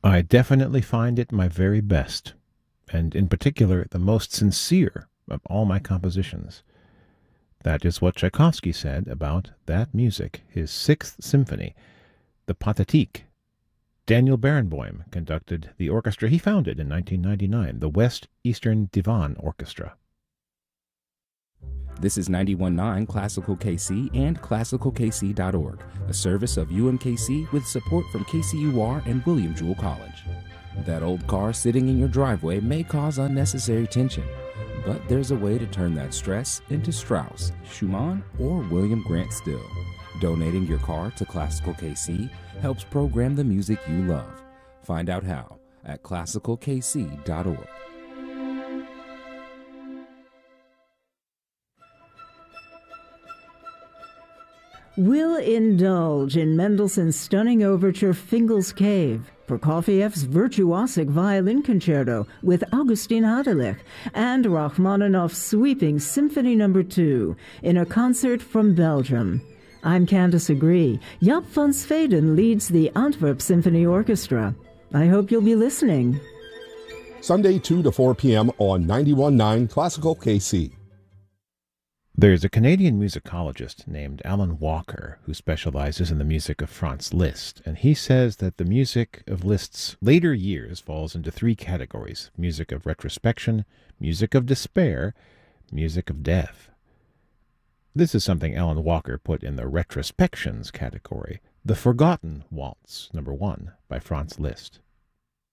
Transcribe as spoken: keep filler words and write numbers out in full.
I definitely find it my very best, and in particular the most sincere of all my compositions. That is what Tchaikovsky said about that music, his Sixth Symphony, the Pathétique. Daniel Barenboim conducted the orchestra he founded in nineteen ninety-nine, the West Eastern Divan Orchestra. This is ninety-one point nine Classical K C and classical k c dot org, a service of U M K C with support from K C U R and William Jewell College. That old car sitting in your driveway may cause unnecessary tension, but there's a way to turn that stress into Strauss, Schumann, or William Grant Still. Donating your car to Classical K C helps program the music you love. Find out how at classical k c dot org. We'll indulge in Mendelssohn's stunning overture Fingal's Cave, Prokofiev's virtuosic violin concerto with Augustin Hadelich, and Rachmaninoff's sweeping Symphony Number two in a concert from Belgium. I'm Candace Agree. Jaap van Sveden leads the Antwerp Symphony Orchestra. I hope you'll be listening. Sunday two to four p.m. on ninety-one point nine Classical K C. There's a Canadian musicologist named Alan Walker who specializes in the music of Franz Liszt, and he says that the music of Liszt's later years falls into three categories: music of retrospection, music of despair, music of death. This is something Alan Walker put in the retrospections category, the Forgotten Waltz, number one, by Franz Liszt.